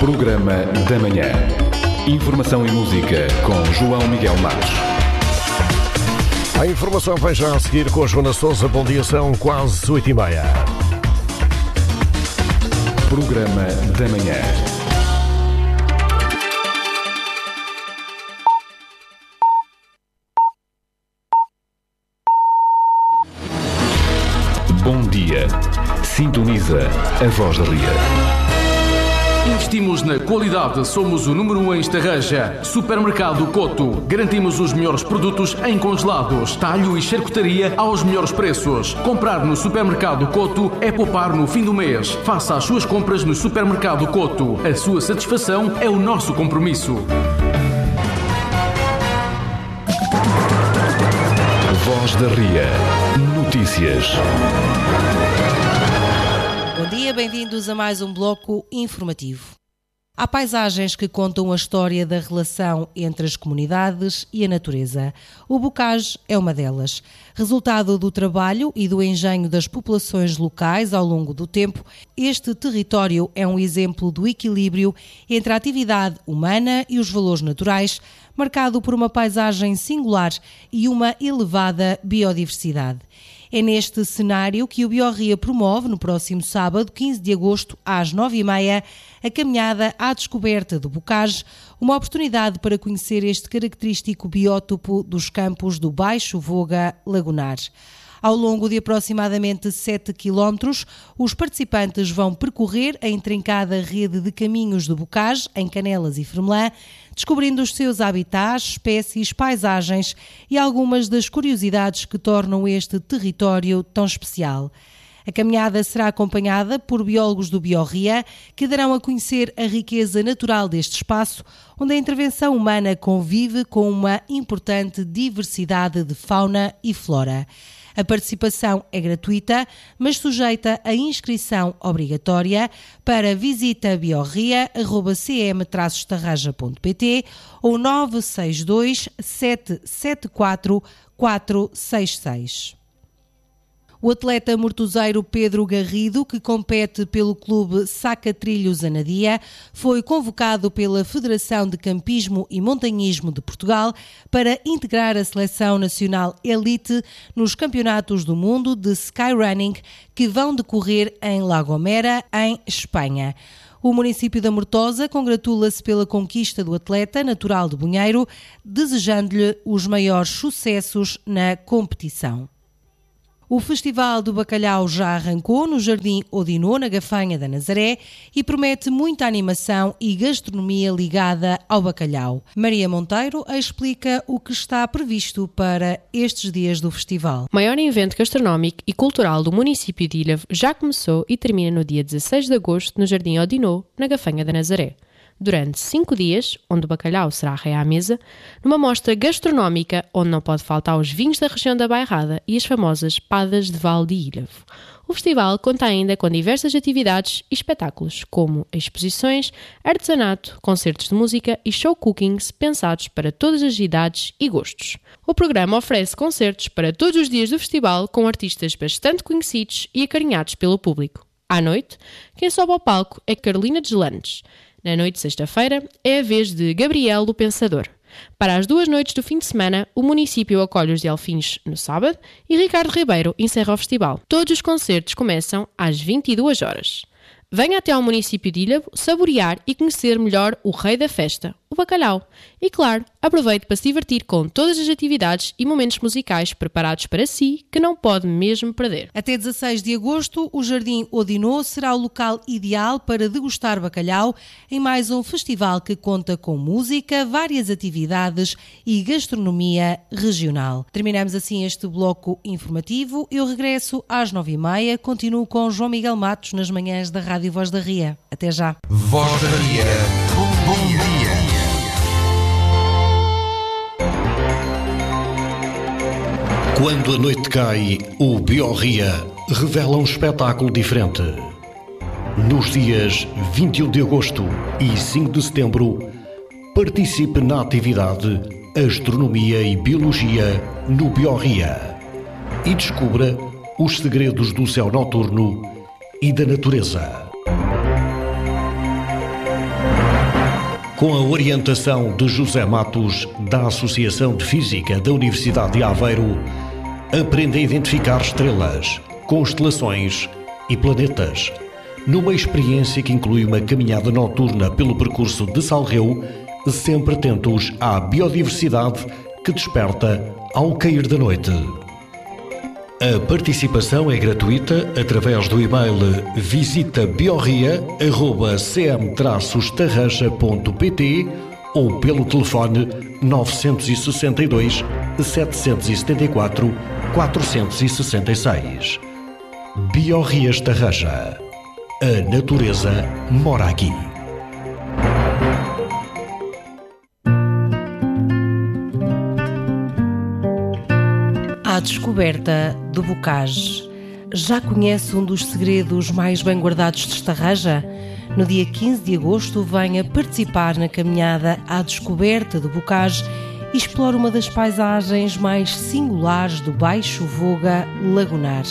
Programa da Manhã. Informação e música com João Miguel Matos. A informação vem já a seguir com a Joana Sousa. Bom dia, são quase 8h30. Programa da Manhã. Bom dia. Sintoniza a Voz da Ria. Investimos na qualidade, somos o número 1 em Estarreja. Supermercado Coto. Garantimos os melhores produtos em congelados, talho e charcutaria aos melhores preços. Comprar no Supermercado Coto é poupar no fim do mês. Faça as suas compras no Supermercado Coto. A sua satisfação é o nosso compromisso. Voz da Ria. Notícias. Bom dia, bem-vindos a mais um bloco informativo. Há paisagens que contam a história da relação entre as comunidades e a natureza. O bocage é uma delas. Resultado do trabalho e do engenho das populações locais ao longo do tempo, este território é um exemplo do equilíbrio entre a atividade humana e os valores naturais, marcado por uma paisagem singular e uma elevada biodiversidade. É neste cenário que o Biorria promove, no próximo sábado, 15 de agosto, às 9h30, a caminhada à descoberta do bocage, uma oportunidade para conhecer este característico biótopo dos campos do Baixo Voga Lagunar. Ao longo de aproximadamente 7 km, os participantes vão percorrer a intrincada rede de caminhos do bocage, em Canelas e Fermelã, descobrindo os seus habitats, espécies, paisagens e algumas das curiosidades que tornam este território tão especial. A caminhada será acompanhada por biólogos do Biorria, que darão a conhecer a riqueza natural deste espaço, onde a intervenção humana convive com uma importante diversidade de fauna e flora. A participação é gratuita, mas sujeita a inscrição obrigatória. Para visita biorria@cm-estarraja.pt ou 962 774 466. O atleta mortoseiro Pedro Garrido, que compete pelo clube Sacatrilhos Anadia, foi convocado pela Federação de Campismo e Montanhismo de Portugal para integrar a seleção nacional elite nos campeonatos do mundo de skyrunning que vão decorrer em La Gomera, em Espanha. O município da Mortosa congratula-se pela conquista do atleta natural de Bunheiro, desejando-lhe os maiores sucessos na competição. O Festival do Bacalhau já arrancou no Jardim Odinô, na Gafanha da Nazaré, e promete muita animação e gastronomia ligada ao bacalhau. Maria Monteiro explica o que está previsto para estes dias do festival. O maior evento gastronómico e cultural do município de Ilhavo já começou e termina no dia 16 de agosto no Jardim Odinô, na Gafanha da Nazaré. Durante 5 dias, onde o bacalhau será rei à mesa, numa mostra gastronómica onde não pode faltar os vinhos da região da Bairrada e as famosas padas de Val de Ilhavo. O festival conta ainda com diversas atividades e espetáculos, como exposições, artesanato, concertos de música e show cookings pensados para todas as idades e gostos. O programa oferece concertos para todos os dias do festival com artistas bastante conhecidos e acarinhados pelo público. À noite, quem sobe ao palco é Carolina Deslandes. Na noite de sexta-feira é a vez de Gabriel do Pensador. Para as 2 noites do fim de semana, o município acolhe os Delfins no sábado e Ricardo Ribeiro encerra o festival. Todos os concertos começam às 22 horas. Venha até ao município de Ilhavo saborear e conhecer melhor o rei da festa, o bacalhau. E claro, aproveite para se divertir com todas as atividades e momentos musicais preparados para si que não pode mesmo perder. Até 16 de agosto, o Jardim Odinô será o local ideal para degustar bacalhau em mais um festival que conta com música, várias atividades e gastronomia regional. Terminamos assim este bloco informativo. Eu regresso às 9h30. Continuo com João Miguel Matos nas manhãs da Rádio Voz da Ria. Até já. Voz da Ria. Bom dia. Quando a noite cai, o Biorria revela um espetáculo diferente. Nos dias 21 de agosto e 5 de setembro, participe na atividade Astronomia e Biologia no Biorria e descubra os segredos do céu noturno e da natureza. Com a orientação de José Matos, da Associação de Física da Universidade de Aveiro, aprende a identificar estrelas, constelações e planetas, numa experiência que inclui uma caminhada noturna pelo percurso de Salreu, sempre atentos à biodiversidade que desperta ao cair da noite. A participação é gratuita através do e-mail visitabiorria@cm-estarraja.pt ou pelo telefone 962 774 466. Biorria Estarraja. A natureza mora aqui. À descoberta do Bocage. Já conhece um dos segredos mais bem guardados de Estarraja? No dia 15 de agosto venha participar na caminhada à descoberta do Bocage e explore uma das paisagens mais singulares do Baixo Voga Lagunar.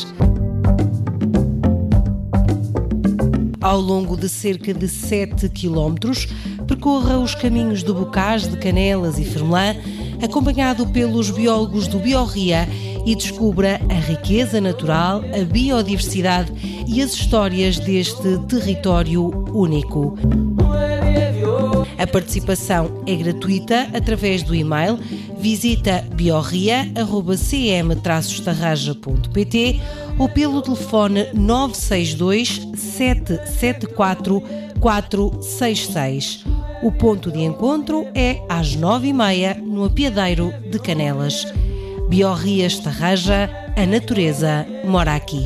Ao longo de cerca de 7 km, percorra os caminhos do Bocage de Canelas e Fermelã, acompanhado pelos biólogos do Biorria, e descubra a riqueza natural, a biodiversidade e as histórias deste território único. A participação é gratuita através do e-mail visitabiorria@cm-estarraja.pt ou pelo telefone 962 774 466. O ponto de encontro é às 9h30 no Apiadeiro de Canelas. Biorria Estarraja, a natureza mora aqui.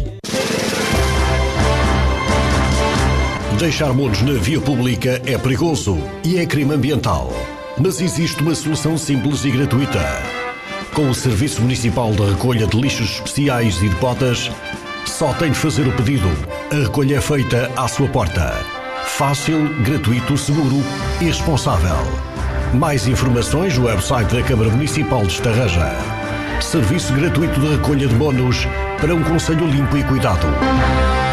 Deixar monos na via pública é perigoso e é crime ambiental. Mas existe uma solução simples e gratuita. Com o Serviço Municipal de Recolha de Lixos Especiais e de Podas, só tem de fazer o pedido. A recolha é feita à sua porta. Fácil, gratuito, seguro e responsável. Mais informações no website da Câmara Municipal de Estarraja. Serviço gratuito de recolha de monos para um concelho limpo e cuidado.